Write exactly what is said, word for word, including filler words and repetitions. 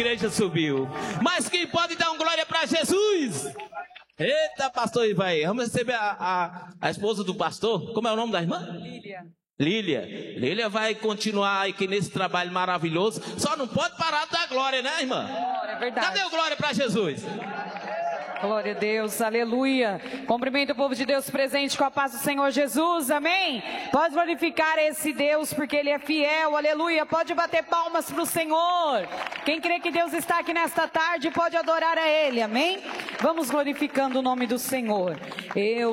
igreja subiu. Mas quem pode dar um glória para Jesus? Eita, pastor, vai. Vamos receber a, a, a esposa do pastor. Como é o nome da irmã? Lília. Lília. Lília vai continuar aqui nesse trabalho maravilhoso. Só não pode parar de dar glória, né, irmã? É verdade. Cadê o glória para Jesus? Glória a Deus, aleluia. Cumprimento o povo de Deus presente com a paz do Senhor Jesus, amém? Pode glorificar esse Deus porque Ele é fiel, aleluia. Pode bater palmas para o Senhor. Quem crê que Deus está aqui nesta tarde pode adorar a Ele, amém? Vamos glorificando o nome do Senhor. Eu